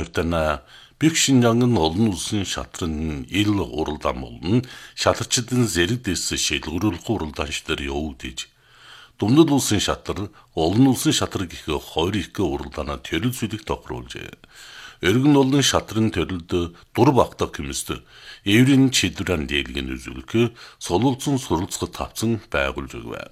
Nüftana Büyük Şinjan'ın olun ulsun şatrının il uruldan olun, şatırçıdın zerik desi şeylgürülük uruldançları yoğu deyci. Dumdud ulsun şatırı, olun ulsun şatırı kiki hoyri iki uruldana törül süydük toqır olca. Örgün olun şatırın törüldü, dur bakta kümüzdü. Evrenin çedüren deyilgen üzülükü, solulsun sorulsqı tapsın bəğülcüg var.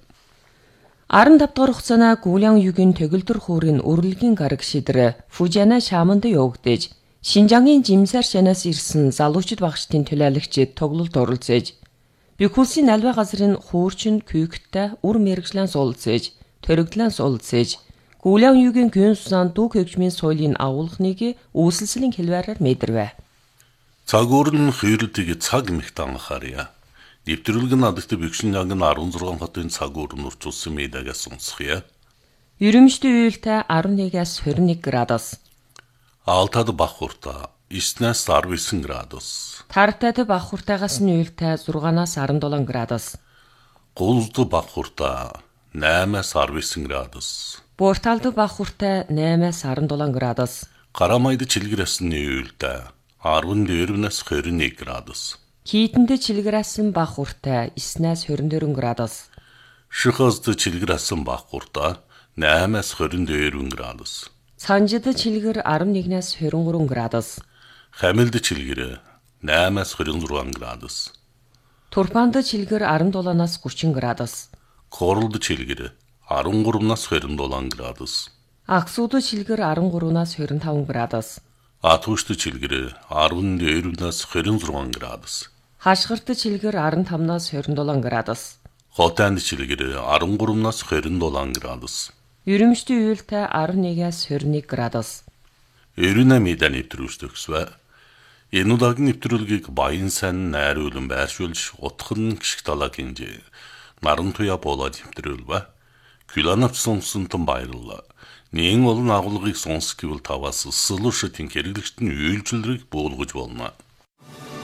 Арын давтгар хугацаана Гүлэн югийн төгөлдөр хуурын өрлөгийн гараг шидрэ Фужиана шааманд явагдаж Шинжангийн жимсар шанаас ирсэн залуучид багштын төлөөлөгчид тоглолт оролцож Бикулсын альва газрын хуурчин күйгтээ үр мэрэгчлэн суулцаж төрөгдлэн суулцаж Гүлэн югийн гүн сусан дүү хөгжмийн соёлын агуулгыг үүсэлслийн хэлбэрээр мэдэрвэ. Цагуурын хүйрэлтийг цаг мехтан харья. Нэвтрүүлэг нь адагт Büyük Şinjan'ın 16 хотын цагуурын урчулсан медагаас сонсхия. Ерөмжтэй үеэлтэй 11-аас 21 градус. Алтад бахурта 9-аас 19 градус. Тартад бахуртаагаас нь үеэлтэй 6-аас 17 градус. Гулд бахурта 8-аас 19 градус. Буурталд бахуртай 8-аас 17 градус. Карамайды чилгэрсэн үеэлтэй 14-аас 21 градус. Кийтэнд чилгэрсэн бахуртай 9-аас 24 градус. Шихазд чилгэрсэн бахурта 8-аас 24 градус. Санжид чилгэр 11-аас 23 градус. Хамилд чилгэр 8-аас 26 градус. Турпанд чилгэр 17-аас 30 градус. Корулд чилгэр 13-аас 27 градус. Аксууд чилгэр 13-аас 25 градус. Атушд чилгэр 14-аас 26 градус. Хашгирт чилгэр 15-аас 27 градус. Хотанд чилгэр 13-аас 27 градус. Ерөмжтэй үеэлтэй 11-аас 21 градус. Эрүнэ медан нэвтрүүлжтөгсвэ. Энэ удаагийн нэвтрүүлгийг Баян сайн найруулан байршуулж утхан гიშг талаа гинжээ. Наран туя болоод нэвтрүүлвэ. Күланавч сонсонтон баярлалаа. Нэн олон агуулгыг сонсох гэвэл таваас ссылуушатын хэрэглэгчдийн үйлчлэлийг буулгаж болно.